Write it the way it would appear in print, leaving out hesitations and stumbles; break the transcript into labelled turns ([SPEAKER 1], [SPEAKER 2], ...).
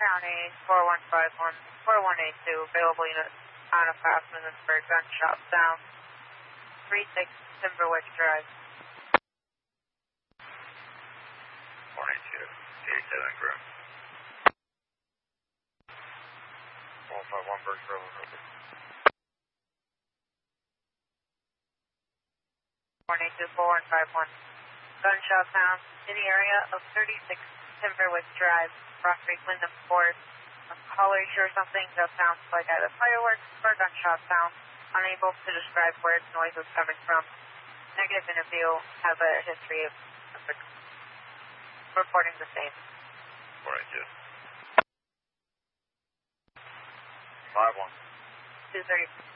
[SPEAKER 1] County, 4151, 4182, available unit on a fast Middlesburg, gunshot sound, 36 Timberwich Drive.
[SPEAKER 2] 482, 87 Groom. 151 Birch Grove, over.
[SPEAKER 1] 482, 4151. Gunshot sound in the area of 36 Timberwich Drive, Rock Creek, Wyndham Ford. Caller, you hear something that sounds like either fireworks or gunshot sound. Unable to describe where its noise is coming from. Negative interview. Have a history of reporting the same.
[SPEAKER 2] 482. 51.
[SPEAKER 1] 230.